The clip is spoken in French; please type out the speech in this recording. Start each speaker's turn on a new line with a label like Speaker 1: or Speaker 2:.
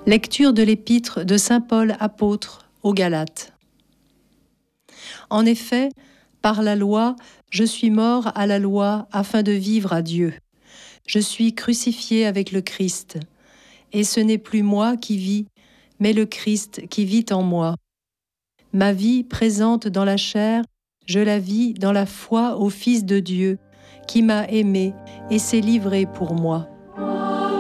Speaker 1: Lecture de l'épître de saint Paul apôtre aux Galates. En effet, par la loi, je suis mort à la loi afin de vivre à Dieu. Je suis crucifié avec le Christ, et ce n'est plus moi qui vis, mais le Christ qui vit en moi. Ma vie présente dans la chair, je la vis dans la foi au Fils de Dieu, qui m'a aimé et s'est livré pour moi.